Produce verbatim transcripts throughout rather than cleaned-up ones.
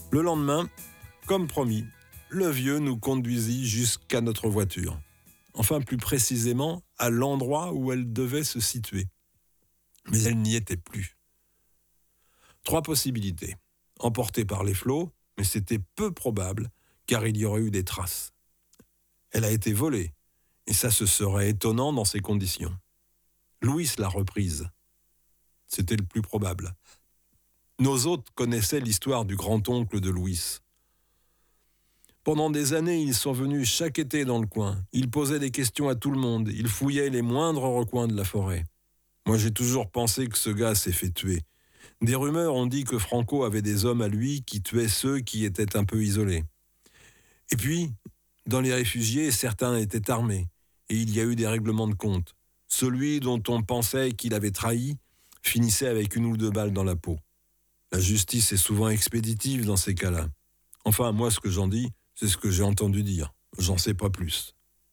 Le lendemain, comme promis, le vieux nous conduisit jusqu'à notre voiture. Enfin, plus précisément, à l'endroit où elle devait se situer. Mais elle n'y était plus. Trois possibilités. Emportée par les flots, mais c'était peu probable, car il y aurait eu des traces. Elle a été volée, et ça se serait étonnant dans ces conditions. Louis l'a reprise. C'était le plus probable. Nos hôtes connaissaient l'histoire du grand-oncle de Louis. Pendant des années, ils sont venus chaque été dans le coin. Ils posaient des questions à tout le monde. Ils fouillaient les moindres recoins de la forêt. Moi, j'ai toujours pensé que ce gars s'est fait tuer. Des rumeurs ont dit que Franco avait des hommes à lui qui tuaient ceux qui étaient un peu isolés. Et puis, dans les réfugiés, certains étaient armés. Et il y a eu des règlements de compte. Celui dont on pensait qu'il avait trahi finissait avec une ou deux balles dans la peau. La justice est souvent expéditive dans ces cas-là. Enfin, moi, ce que j'en dis, c'est ce que j'ai entendu dire. J'en sais pas plus.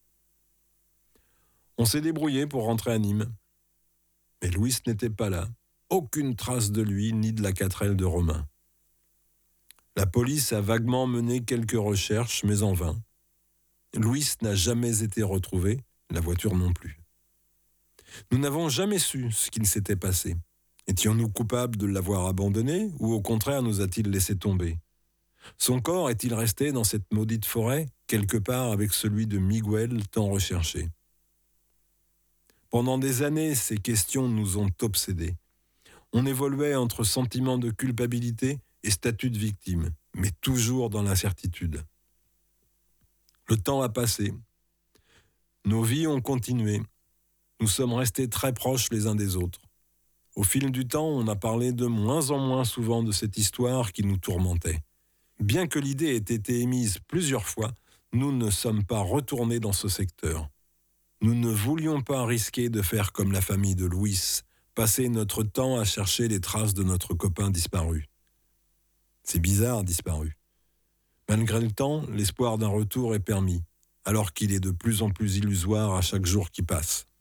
On s'est débrouillé pour rentrer à Nîmes. Mais Louis n'était pas là. Aucune trace de lui, ni de la quatrelle de Romain. La police a vaguement mené quelques recherches, mais en vain. Louis n'a jamais été retrouvé, la voiture non plus. Nous n'avons jamais su ce qu'il s'était passé. Étions-nous coupables de l'avoir abandonné, ou au contraire nous a-t-il laissé tomber ? Son corps est-il resté dans cette maudite forêt, quelque part avec celui de Miguel tant recherché ? Pendant des années, ces questions nous ont obsédés. On évoluait entre sentiment de culpabilité et statut de victime, mais toujours dans l'incertitude. Le temps a passé. Nos vies ont continué. Nous sommes restés très proches les uns des autres. Au fil du temps, on a parlé de moins en moins souvent de cette histoire qui nous tourmentait. Bien que l'idée ait été émise plusieurs fois, nous ne sommes pas retournés dans ce secteur. Nous ne voulions pas risquer de faire comme la famille de Louis, passer notre temps à chercher les traces de notre copain disparu. C'est bizarre, disparu. Malgré le temps, l'espoir d'un retour est permis, alors qu'il est de plus en plus illusoire à chaque jour qui passe.